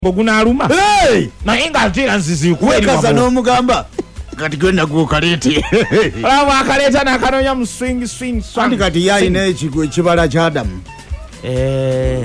ogunaaluma naye ng'ateera nzizi wekaza n'omugamba kati gwenda gwokaleete olaba akaleeta n'akanoonya mu swing andi kati yayina ekibala ky'Adamu